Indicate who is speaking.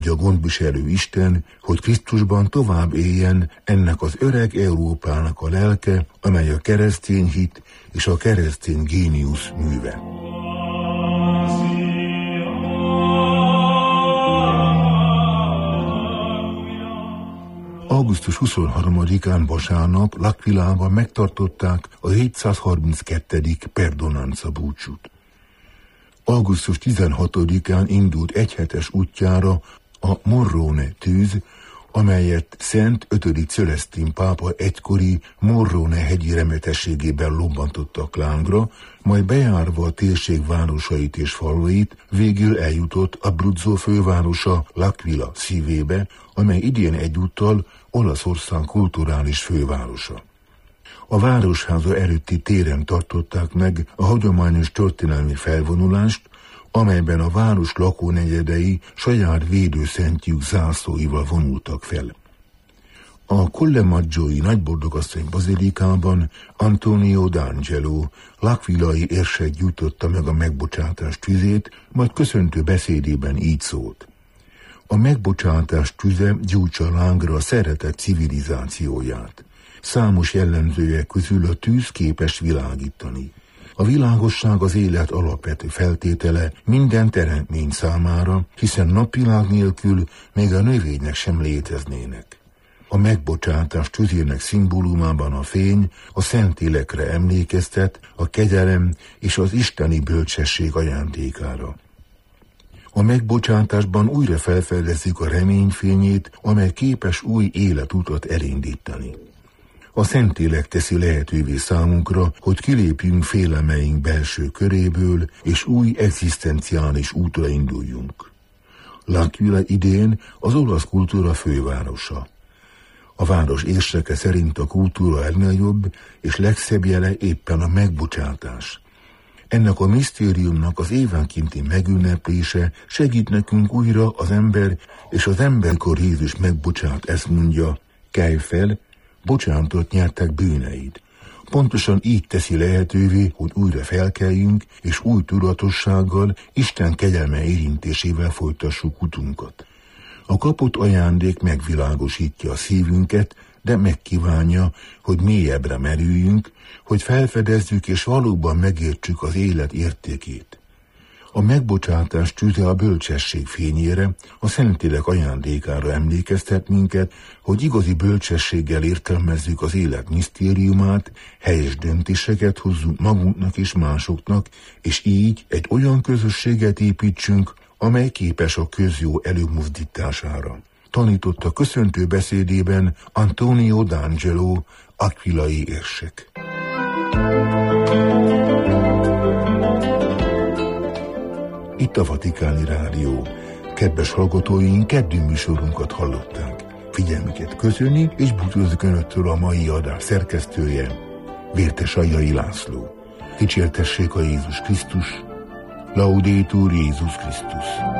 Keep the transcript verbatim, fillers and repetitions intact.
Speaker 1: a gondviselő Isten, hogy Krisztusban tovább éljen ennek az öreg Európának a lelke, amely a keresztény hit és a keresztény géniusz műve. augusztus huszonharmadikán vasárnap L'Aquilában megtartották a hétszázharminckettedik perdonanza búcsút. augusztus tizenhatodikán indult egyhetes útjára a Morrone tűz, amelyet Szent ötödik Celesztin pápa egykori Morrone hegyi remetességében lobbantottak lángra, majd bejárva a térség városait és falvait végül eljutott Abruzzo fővárosa L'Aquila szívébe, amely idén egyúttal Olaszország kulturális fővárosa. A városháza előtti téren tartották meg a hagyományos történelmi felvonulást, amelyben a város lakónegyedei saját védőszentjük zászlóival vonultak fel. A Colle Maggioi nagyboldogasszony bazilikában Antonio d'Angelo, l'Aquilai érsek gyújtotta meg a megbocsátás tüzét, majd köszöntő beszédében így szólt: a megbocsátás tüze gyújtsa lángra a szeretet civilizációját. Számos jellemzője közül a tűz képes világítani. A világosság az élet alapvető feltétele minden teremtmény számára, hiszen napvilág nélkül még a növények sem léteznének. A megbocsátás tüzének szimbólumában a fény a szentélekre emlékeztet, a kegyelem és az isteni bölcsesség ajándékára. A megbocsátásban újra felfedezzük a reményfényét, amely képes új életutat elindítani. A Szentlélek teszi lehetővé számunkra, hogy kilépjünk félemeink belső köréből, és új egzisztenciális útra induljunk. L'Aquila idén az olasz kultúra fővárosa. A város érseke szerint a kultúra legnagyobb és legszebb jele éppen a megbocsátás. Ennek a misztériumnak az évenkénti megünneplése segít nekünk újra az ember, és az emberkor Jézus megbocsát, ezt mondja: kelj fel, bocsánatot nyertek bűneid. Pontosan így teszi lehetővé, hogy újra felkeljünk, és új tudatossággal, Isten kegyelme érintésével folytassuk utunkat. A kapott ajándék megvilágosítja a szívünket, de megkívánja, hogy mélyebbre merüljünk, hogy felfedezzük és valóban megértsük az élet értékét. A megbocsátás tüze a bölcsesség fényére, a Szentlélek ajándékára emlékeztet minket, hogy igazi bölcsességgel értelmezzük az élet misztériumát, helyes döntéseket hozzunk magunknak és másoknak, és így egy olyan közösséget építsünk, amely képes a közjó előmozdítására. Tanította köszöntő beszédében Antonio d'Angelo, Aquilai érsek. Itt a Vatikáni Rádió. Kedves hallgatóink, keddi műsorunkat hallották. Figyelmüket köszöni, és búcsúzik önöktől a mai adás szerkesztője, Vértes Aljai László. Dicsértessék a Jézus Krisztus, Laudetur Jézus Krisztus.